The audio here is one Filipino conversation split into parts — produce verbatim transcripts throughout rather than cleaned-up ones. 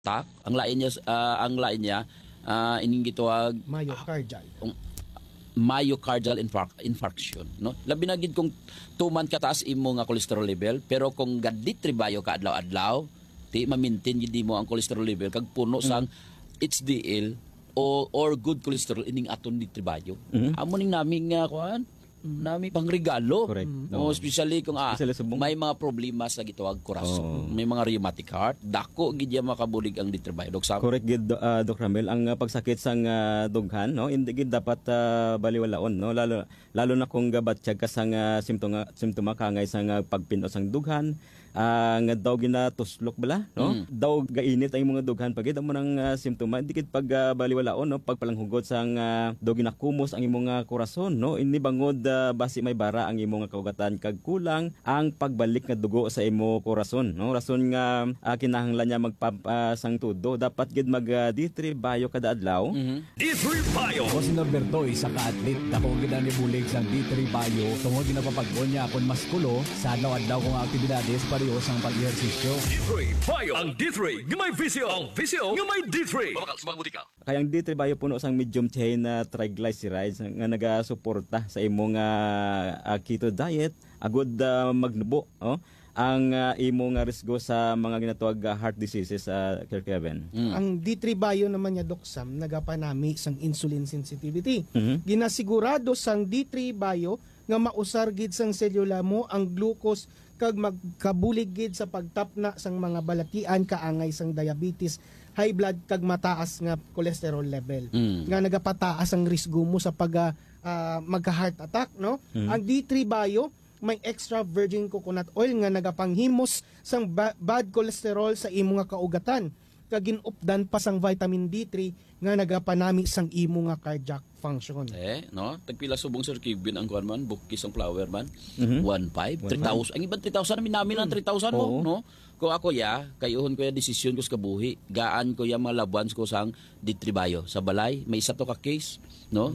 tak ang lain niya ah, ang lain niya ah, ining gitawag Myocardial. um, myocardial infarct, infarction, no? Labi na gid kung tuman kataas imo nga cholesterol level, pero kung gaditribayo ka adlaw-adlaw, di ma-maintain gid mo ang cholesterol level kag puno sang H D L o or good cholesterol ining aton ditribayo. Mhm. Amo ning naming nga kuan, nami pang regalo. Correct. No, especially kung ah, Especially sa bung- may mga problema sa gitawag Oo. korason, may mga rheumatic heart, dako gid ya makabulig ang ditribayo. Dok sa Correct gid uh, Doc Ramel, ang uh, pagsakit sang uh, dughan no hindi gid dapat uh, baliwalaon no, lalo lalo na kung gabatsyag ka sang uh, simptoma simptoma kangay sang uh, pagpinos sang dughan, uh, nga daw ginatuslok bala no, Mm. daw gainit ang mga dughan pagid amo nang uh, simptoma hindi gid pag uh, baliwalaon no, pagpalanghugot sang uh, daw ginakumos ang imong uh, korason no, ini bangod uh, basi may bara ang imong nga kaugatan kag kulang ang pagbalik nga dugo sa imo korason no, rason nga uh, kinahanglan niya magpa uh, sang tudo dapat gid mag uh, D three bio kada adlaw. Mhm. D three Bio. Ako si Norberto, isa ka-atlet. Dako gina ni bulig sa D three Bio. Tungod ginapapagpon niya akong maskulo sa adlaw-adlaw kong aktibidades pareho sang pag-ehersisyo. D three Bio. Ang D three nga may visyo. Ang visyo nga may D three. Mabakal sa mga mutika. Kaya ang D three bio puno sang medium chain na triglycerides nga nagasuporta sa imong uh, keto diet agud uh, magnubo oh ang uh, imong nga risgo sa mga ginatawag uh, heart diseases sa uh, Kevin. Mm. Ang D three Bio naman niya, Doc Sam, nagapanami sang insulin sensitivity. Mhm. Ginasigurado sang D three Bio nga mausar gid sang selula mo ang glucose kag magkabulig gid sa pagtapna sang mga balatian kaangay sang diabetes, high blood kag mataas nga cholesterol level. Mm. Nga nagapataas ang risgo mo sa pag ah, magka-heart attack, no? Mhm. Ang D three Bio may extra virgin coconut oil nga nagapanghimos sang ba- bad cholesterol sa imo nga kaugatan, kag ginupdan pa sang vitamin D three nga nagapanami sang imo nga cardiac function. Eh, no? Tagpila subong Sir Kevin ang kuan man, bukis ang flower man. Mhm. one five, three thousand. Ang ibang three thousand namin namin ang three thousand Oo. mo, no? Kung ako ya, kayuhon ko ya desisyon ko sa kabuhi. Gaan ko ya mga labuans ko sang ditribayo sa balay. May isa to ka case, no?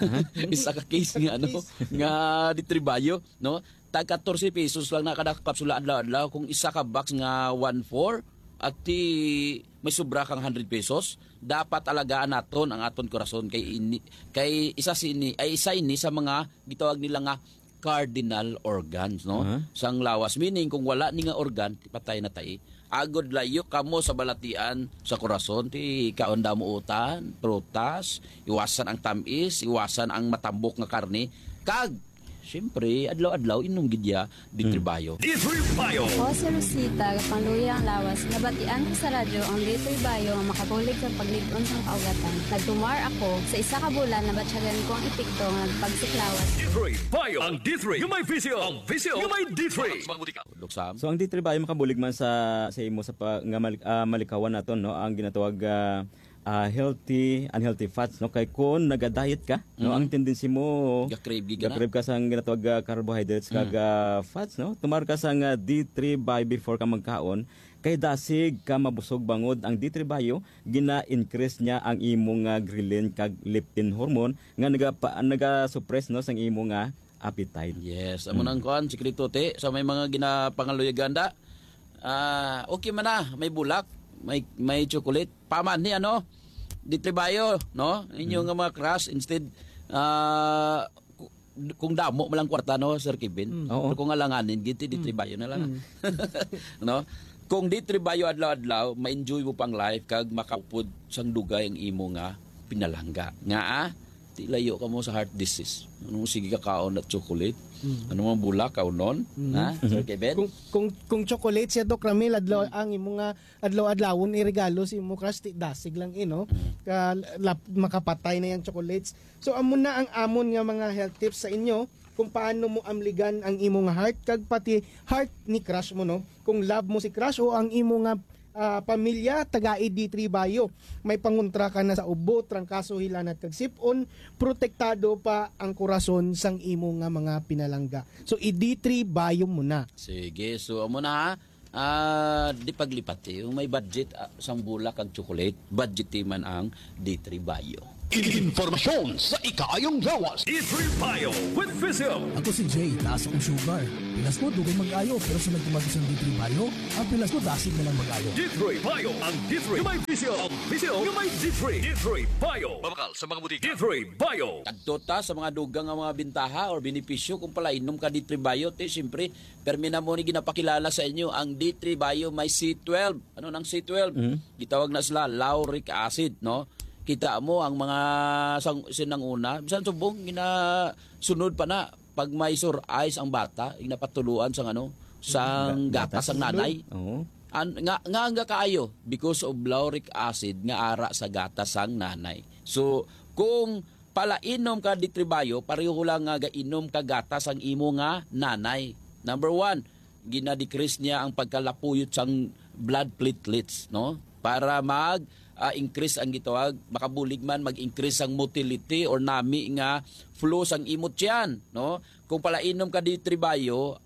Isa ka case nga ano, nga ditribayo, no? Tag fourteen pesos lang na kada kapsula adlaw-adlaw. Kung isa ka box nga one four at ti may sobra kang one hundred pesos, dapat alagaan naton ang aton korason kay ini, kay isa sini ay isa ini sa mga gitawag nila nga cardinal organs, no? Uh-huh. Sang lawas, meaning kung wala ni nga organ patay na tay. Agod layo kamo sa balatian sa korason ti kaon mo utan, prutas, iwasan ang tamis, iwasan ang matambok nga karne, kag siyempre adlaw-adlaw inom gidya ditribayo. D three Bio. Ako si Rosita, pangluya ang lawas. Nabatian ko sa radyo ang D three Bio ang makabulig sa pagligon sa kaugatan. Nagtumar ako sa isa ka bulan, nabatsyagan ko ang epekto ng nagpagsiklawas. D three Bio. Ang D three nga may visyo. Ang visyo nga may D three. Mabakal sa mga mutika. Luksam. So ang D three bio makabulig man sa sa imo sa pa, nga malik, ah, malikawan naton no, ang ginatawag ah, ah, healthy unhealthy fats no, kay kun naga-diet ka no, Mhm. ang tendency mo Gakrave gid na. gakrib ka sang ginatawag ah, carbohydrates kag ah, fats no, tumar ka sang ah, D three bio before ka magkaon kay dasig ka mabusog bangod ang D three bio gina-increase niya ang imong nga ghrelin kag leptin hormone nga naga naga-suppress no sang imong nga appetite. Yes, amo nang kuan sikreto te sa may mga ginapangaluy ganda. Ah, okay man na, may bulak, may may chocolate, paman ni ano, ditribayo, no? Inyo nga mga crush instead ah ku- kung damo malang kwarta no, Sir Kevin. Oo. Pero kung alanganin giti ditribayo na lang. No? Kung ditribayo adlaw-adlaw, ma-enjoy mo pang life kag makaupod sang dugay ang imo nga pinalangga. Nga ah, ti layo ka mo sa heart disease. Ano sige ka kaon at chocolate? Ano mga bulak kaon nun? Ha? Sir Kevin? Kung kung kung chocolate siya, Doc Ramil, adlaw ang imo nga adlaw-adlawon iregalo si imo crush, ti dasig lang ino ka lap, makapatay na yang chocolates. So amo na ang amon nga mga health tips sa inyo kung paano mo amligan ang imo nga heart kag pati heart ni crush mo, no? Kung love mo si crush o ang imo nga ah, pamilya taga D three Bio, may panguntra ka na sa ubo, trangkaso, hilanat kag sipon, protektado pa ang korason sang imo nga mga pinalangga. So i-D three Bio mo na. Sige, so amo na ha. Ah, di paglipat eh. Yung may budget ah, sang bulak kag chocolate, budget man ang D three Bio. Informasyon sa ikaayong lawas. D three Bio with Visio. Ako si Jay, taas akong sugar. Pilas ko, dugay mag-ayo. Pero sa nagtumagos ng D three Bio, ang pilas ko, dasig na lang mag-ayo. D three Bio ang D three. Yung may Visio. Ang Visio yung may D three. D three Bio. Mabakal sa mga butika. D three Bio. Tagtota sa mga dugang nga mga bintaha or benepisyo kung pala inom ka D three Bio, te siyempre permi na mo ni ginapakilala sa inyo ang D three Bio may C twelve. Ano nang C twelve? Mm-hmm. Gitawag na sila lauric acid, no? Kita mo ang mga sang, sinanguna, bisan subong gina sunod pa na pag may sur eyes ang bata, ginapatuluan sang ano, sang gatas ang nanay. Oo. An, nga nga nga kaayo because of lauric acid nga ara sa gatas sang nanay. So kung pala inom ka D three Bio, pareho lang nga gainom ka gatas ang imo nga nanay. Number one, gina-decrease niya ang pagkalapuyot sang blood platelets, no? Para mag uh, increase ang gitawag, makabulig man mag-increase ang motility or nami nga flow sang imot tiyan, no? Kung pala inom ka D three Bio,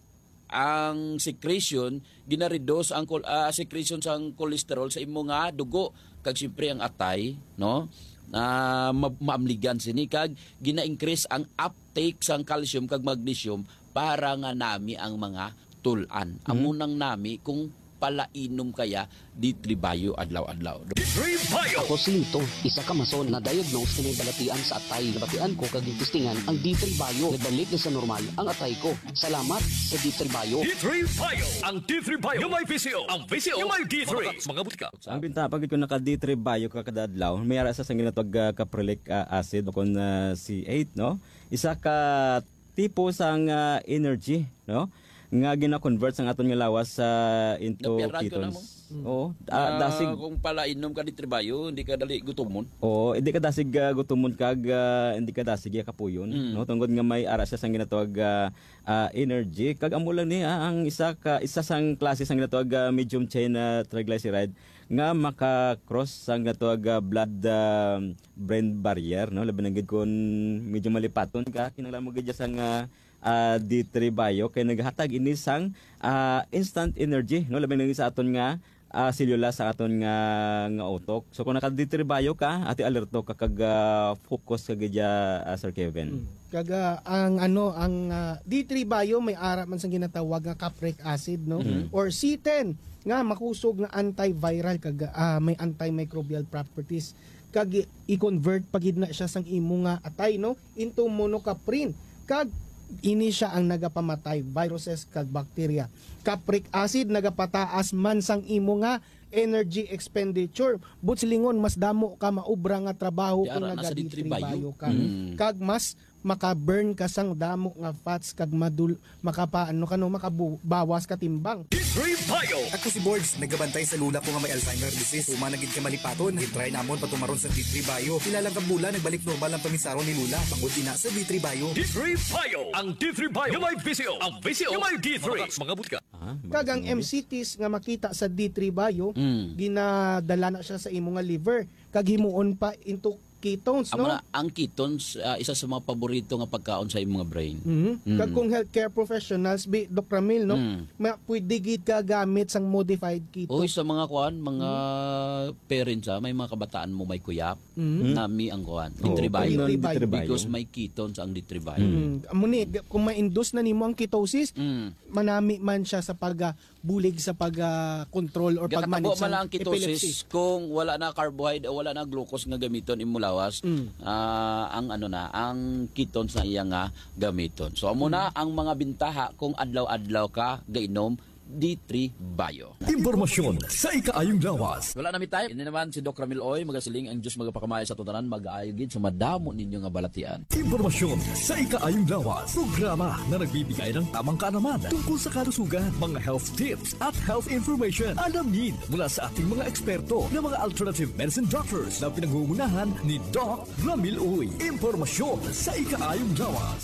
ang secretion gina-reduce ang uh, secretion sang cholesterol sa imo nga dugo kag siyempre ang atay, no? Na uh, maamligan sini kag gina-increase ang uptake sang calcium kag magnesium para nga nami ang mga tulan. Mm-hmm. Amunang nami kung palainom kaya D three Bio adlaw-adlaw. D three Bio. Ako si Lito, isa ka mason na diagnose na balatian sa atay. Nabatian ko kag testingan ang D three Bio. Nagbalik na sa normal ang atay ko. Salamat sa D three Bio. D three Bio. Ang D three Bio yung may Visio. Ang Visio yung may D three. Mga butika. Ang binta pag ko naka D three Bio ka kada adlaw, may ara sa sang ginatawag uh, caprylic uh, acid o kon uh, C eight, no? Isa ka tipo sang uh, energy, no? Nga gina-convert sang aton nga lawas sa uh, into Napirad ko na mo. ketones. Oo, Uh, uh, dasig. kung pala inom ka D three Bio, hindi ka dali gutomon. Oo, hindi ka dasig uh, gutumon kag uh, hindi ka dasig ya kapuyon, Mm. no? Tungod nga may ara siya sang ginatawag uh, uh, energy kag amo lang ni uh, ang isa ka isa sang klase sang ginatawag uh, medium chain uh, triglyceride nga maka-cross sang ginatawag uh, blood uh, brain barrier, no? Labi na gid kun medyo malipaton ka kinahanglan mo gid sang uh, uh, D three Bio kay naghatag ini sang uh, instant energy, no? Labi na gid sa aton nga uh, selula sa aton nga nga utok. So kung naka D three Bio ka, ati alerto ka kag uh, focus ka gid uh, Sir Kevin. Kaga ang ano ang uh, D three Bio may ara man sang ginatawag nga capric acid, no? Mm-hmm. Or C ten nga makusog nga antiviral kag uh, may antimicrobial properties kag i-convert pagid na siya sang imo nga atay, no, into monocaprin kag ini siya ang nagapamatay viruses kag bacteria. Capric acid nagapataas man sang imo nga energy expenditure. But silingon mas damo ka maubra nga trabaho Di kung ara, naga nasa D D three three Bio. Bio ka. Mm. Kag mas maka-burn ka sang damo nga fats kag madul makapaano kano makabawas ka timbang. D three Bio. Ako si Borgs, nagabantay sa lula ko nga may Alzheimer disease. Umanagid ka malipaton, i-try namon patumaron sa D three Bio. Kilalang kabula, nagbalik normal ang pamisaron ni Lula. Pangod na sa D three Bio. D three Bio. Ang D three Bio yung may Visio. Ang Visio yung may D three. Mga butika. Ah, Kag ang M C Ts nga makita sa D three Bio, Mm. ginadala na siya sa imo nga liver kag himuon pa into ketones, Amo no? na, ang ketones uh, isa sa mga paborito nga pagkaon sa imong brain. Mhm. Mm. Kag kung healthcare professionals bi Doc Ramil, no, Mm. ma pwede gid ka gamit sang modified keto. Oy, sa mga kuan, mga parents ha, may mga kabataan mo may kuyap, Mhm. nami ang kuan, D Oo, three pag Bio. non D three Bio. Because may ketones ang D three Bio. Mm. Amo ni kung ma-induce na nimo ang ketosis, Mm. manami man siya sa pagbulig sa pag-control or Ginatabo pag-manage man lang ang ng epilepsy. ketosis kung wala na carbohydrate o wala na glucose nga gamiton imo lawas, Mm. ah, ang ano na, ang ketones na iya nga gamiton. So amo na ang mga bintaha kung adlaw-adlaw ka gainom D three Bio. Impormasyon sa ikaayong lawas. Wala na mi tayo. Ini naman si Doc Ramil Oy, magasiling ang Diyos magapakamaya sa tutanan, mag-aayo gid sa madamo ninyo nga balatian. Impormasyon sa ikaayong lawas. Programa na nagbibigay ng tamang kaalaman tungkol sa kalusugan, mga health tips at health information. Alamin mula sa ating mga eksperto na mga alternative medicine doctors na pinangungunahan ni Doc Ramil Oy. Impormasyon sa ikaayong lawas.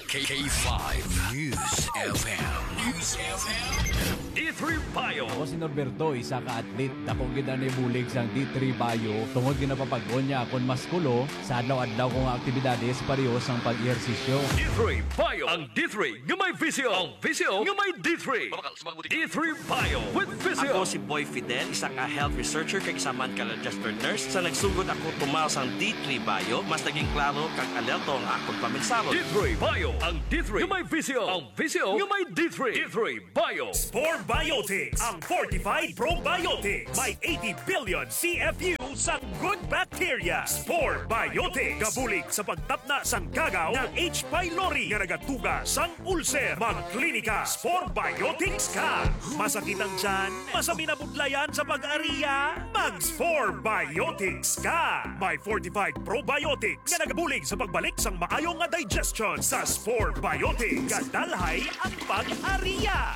K five News F M. News F M. D three Bio. Ako si Norberto, isa ka atlet. Dakong gina ni bulig sang D three Bio. Tungod ginapapagon niya akong maskulo sa adlaw-adlaw kong aktibidades pareho sang pag-ehersisyo. D three Bio. Ang D three nga may visio. Ang visio nga may D three. D three Bio with visio. Ako si Boy Fidel, isa ka health researcher kag isa man ka registered nurse. Sa nagsugod ako tumaw sang D three Bio, mas naging klaro kag alerto ang akong paminsaro. D three Bio. Ang D three nga may visio. Ang visio nga may D three. D three Bio. Spore Biotics, ang fortified probiotics. May eighty billion C F U sang good bacteria. Spore Biotics. Gabulig sa pagtapna sang kagaw ng H. pylori nga nagatuga sang ulcer. Magklinika Spore Biotics ka. Masakit ang tiyan, masami na budlayan sa pag-ariya, mag-Spore Biotics ka. May fortified probiotics nga nagabulig sa pagbalik sang maayong nga digestion. Sa Spore Biotics, kadalhay ang pag-ariya.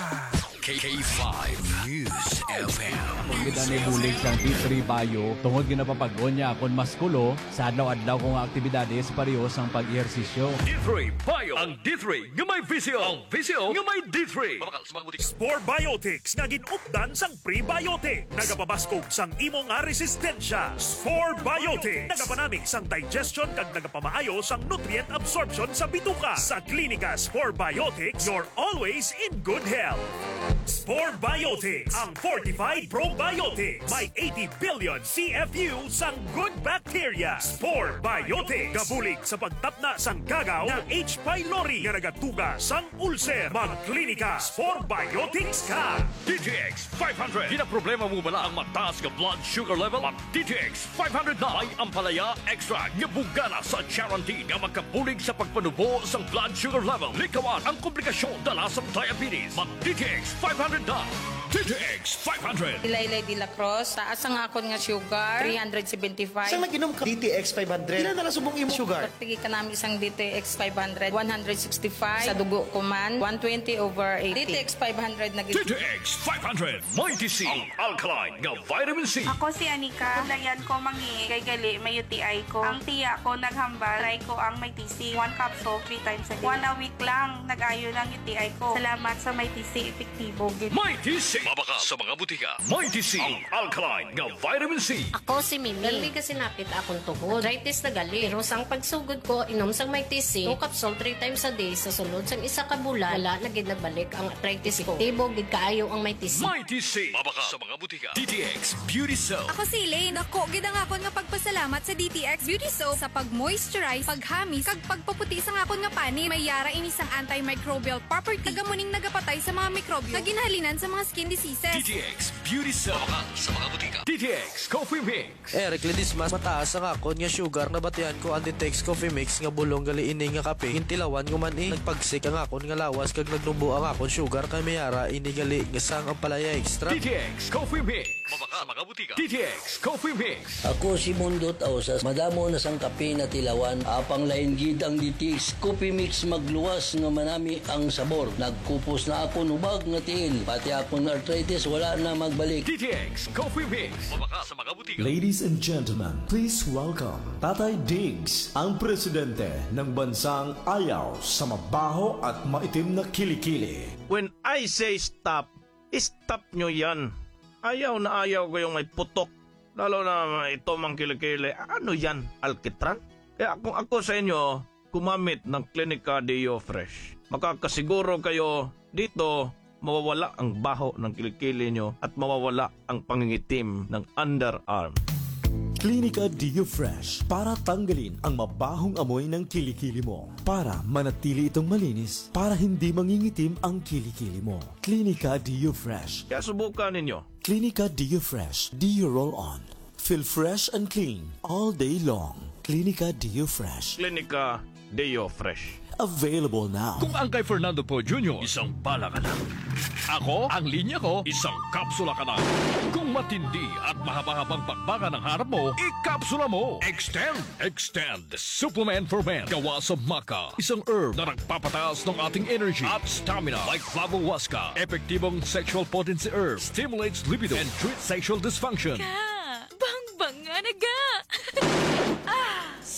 K five News F M. Kung gina ni bulig sang D three Bio, tungod ginapapagon niya akong maskulo sa adlaw-adlaw kong aktibidades pareho sang pag-ehersisyo. D three Bio. Ang D three nga may visio. Ang visio nga may D three. Spore Biotics nga ginupdan sang prebiotic. Nagapabaskog sang imong nga resistensya. Spore Biotics. Nagapanamig sang digestion kag nagapamaayo sang nutrient absorption sa bituka. Sa klinika Spore Biotics, you're always in good health. Spore Biotics, ang fortified probiotics. May eighty billion C F U sang good bacteria. Spore Biotics. Gabulig sa pagtapna sang kagaw ng H. pylori nga nagatuga sang ulcer. Magklinika Spore Biotics ka. D T X five hundred. Di na problema mo bala ang mataas nga blood sugar level? Mag D T X five hundred na may ampalaya extra nga bugana sa guarantee nga magkabulig sa pagpanubo sang blood sugar level. Likawan ang komplikasyon dala sa diabetes. Mag D T X five hundred na. D T X five hundred. Ilaylay de la Cruz, taas ang akon nga sugar, three seventy-five. Saan naginom ka D T X five hundred? Ilan na lang subong imong sugar? Pagtigi ka namin isang D T X five hundred, one sixty-five. Sa dugo ko man, one twenty over eighty. D T X five hundred na D T X five hundred. Mighty C. Ang alkaline nga vitamin C. Ako si Anika. Kulayan ko mangi kay gali may U T I ko. Ang tiya ko naghambal. Try ko ang may T C. One capsule, three times a day. One a week lang, nag-ayo ng U T I ko. Salamat sa may T C. Epektibo. Mighty C. Mabaka sa mga butika. Mighty C. Ang alkaline nga vitamin C. Ako si Mimi. Gali kasi napit akong tuhod. Arthritis na gali. Pero sang pagsugod ko, inom sang may T C. Two capsule, three times a day. Sa sunod sang isa ka bulan, wala na gid nagbalik ang arthritis ko. Tibo, gid kaayo ang may T C. Mighty C. Mabaka sa mga butika. D T X Beauty Soap. Ako si Elaine. Ako, gid ang akon nga pagpasalamat sa D T X Beauty Soap sa pag-moisturize, paghamis, kag pagpaputi sa akon nga pani. May yara ini sang antimicrobial property. Tagamuning nagapatay sa mga mikrobyo. Naginhalinan sa mga skin diseases. D T X Beauty Soap. Mabaka sa mga butika. D T X Coffee Mix. Eric Ledismas, mataas ang akon nga sugar na batian ko ang D T X Coffee Mix nga bulong gali ini nga kape. Hintilawan ko man eh. Nagpagsik ang akon nga lawas kag nagnubo ang akon sugar kay mayara ini gali nga sang ang palaya extra. D T X Coffee Mix. Mabaka sa mga butika. D T X Coffee Mix. Ako si Mundot Ausas. Madamo na sang kape na tilawan. Apang lain gid ang D T X Coffee Mix magluwas nga manami ang sabor. Nagkupos na ako ubag nga tiil. Pati akong arthritis wala na magbalik. D T X Coffee Mix. Mabaka sa mga butika. Ladies and gentlemen, please welcome Tatay Diggs, ang presidente ng bansang ayaw sa mabaho at maitim na kilikili. When I say stop, stop nyo yan. Ayaw na ayaw ko yung may putok. Lalo na ito mang kilikili. Ano yan? Alkitran? Kaya kung ako sa inyo, kumamit ng Clinica Deo Fresh. Makakasiguro kayo dito mawawala ang baho ng kilikili nyo at mawawala ang pangingitim ng underarm. Clinica Deo Fresh para tanggalin ang mabahong amoy ng kilikili mo. Para manatili itong malinis. Para hindi mangingitim ang kilikili mo. Clinica Deo Fresh. Kaya subukan ninyo. Clinica Deo Fresh. Deo Roll On. Feel fresh and clean all day long. Clinica Deo Fresh. Clinica Deo Fresh. Available now. Kung ang kay Fernando Po Junior, isang bala ka na. Ako, ang linya ko, isang kapsula ka na. Kung matindi at mahaba-habang bakbaka ng harap mo, ikapsula mo. Extend, Extend, Supplement for Men. Gawa sa maca, isang herb na nagpapataas ng ating energy at stamina. Like Flavohuasca, epektibong sexual potency herb, stimulates libido and treats sexual dysfunction. Ka, bang-bang nga naga. Ah,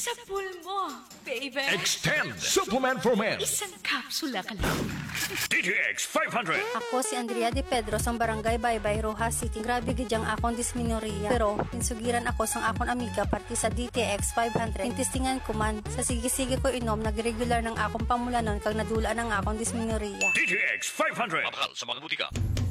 Sa pulmo, baby. Extend Supplement for Men. Isang kapsula ka lang. D T X five hundred. Ako si Andrea De Pedro sa Barangay Baybay, Rojas City. Grabe gidyang akong dysmenorrhea. Pero pinsugiran ako sang akong amiga parti sa D T X five hundred. Intistingan ko man sa sige-sige ko inom nagregular ng akong pamulanon kag nadula ng akong dysmenorrhea. D T X five hundred. Mapakal sa mga butika.